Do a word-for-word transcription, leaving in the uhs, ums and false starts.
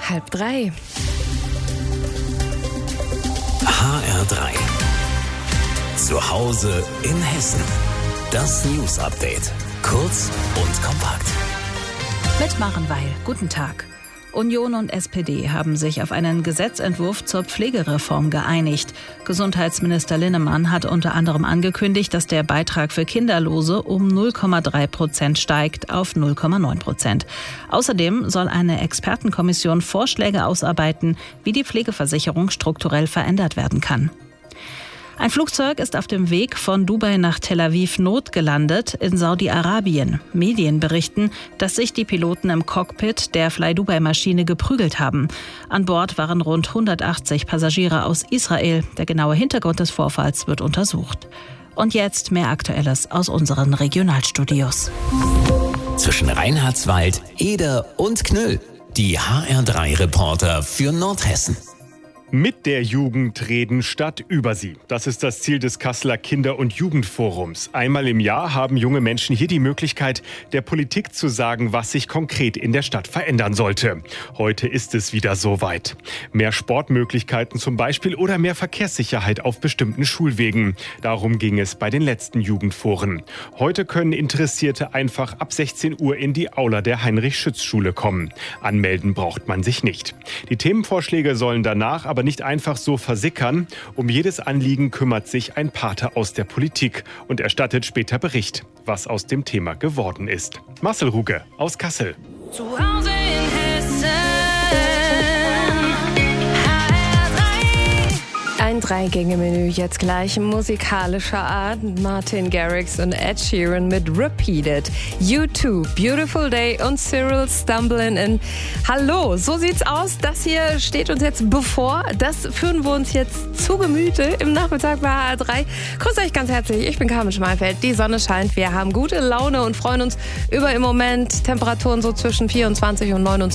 halb drei. H R drei. Zu Hause in Hessen. Das News Update. Kurz und kompakt. Mit Maren Weil. Guten Tag. Union und S P D haben sich auf einen Gesetzentwurf zur Pflegereform geeinigt. Gesundheitsminister Linnemann hat unter anderem angekündigt, dass der Beitrag für Kinderlose um null Komma drei Prozent steigt auf null Komma neun Prozent. Außerdem soll eine Expertenkommission Vorschläge ausarbeiten, wie die Pflegeversicherung strukturell verändert werden kann. Ein Flugzeug ist auf dem Weg von Dubai nach Tel Aviv notgelandet in Saudi-Arabien. Medien berichten, dass sich die Piloten im Cockpit der Fly-Dubai-Maschine geprügelt haben. An Bord waren rund hundertachtzig Passagiere aus Israel. Der genaue Hintergrund des Vorfalls wird untersucht. Und jetzt mehr Aktuelles aus unseren Regionalstudios. Zwischen Reinhardswald, Eder und Knüll. Die H R drei Reporter für Nordhessen. Mit der Jugend reden statt über sie. Das ist das Ziel des Kasseler Kinder- und Jugendforums. Einmal im Jahr haben junge Menschen hier die Möglichkeit, der Politik zu sagen, was sich konkret in der Stadt verändern sollte. Heute ist es wieder soweit. Mehr Sportmöglichkeiten zum Beispiel oder mehr Verkehrssicherheit auf bestimmten Schulwegen. Darum ging es bei den letzten Jugendforen. Heute können Interessierte einfach ab sechzehn Uhr in die Aula der Heinrich-Schütz-Schule kommen. Anmelden braucht man sich nicht. Die Themenvorschläge sollen danach aber nicht einfach so versickern. Um jedes Anliegen kümmert sich ein Pate aus der Politik und erstattet später Bericht, was aus dem Thema geworden ist. Marcel Ruge aus Kassel. Zu Hause in Hessen. Ein Drei-Gänge-Menü jetzt gleich musikalischer Art. Martin Garrix und Ed Sheeran mit Repeated. U zwei, Beautiful Day und Cyril Stumbling in. Hallo, so sieht's aus. Das hier steht uns jetzt bevor. Das führen wir uns jetzt zu Gemüte im Nachmittag bei H R drei. Grüß euch ganz herzlich. Ich bin Carmen Schmalfeld. Die Sonne scheint. Wir haben gute Laune und freuen uns über im Moment Temperaturen so zwischen vierundzwanzig und neunundzwanzig.